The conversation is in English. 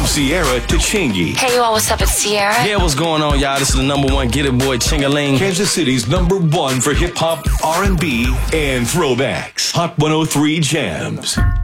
From Sierra to Chingy. Hey, you all, what's up? It's Sierra. Yeah, what's going on, y'all? This is the number one Get It Boy, Chingaling. Kansas City's #1 for hip hop, R&B, and throwbacks. Hot 103 Jams.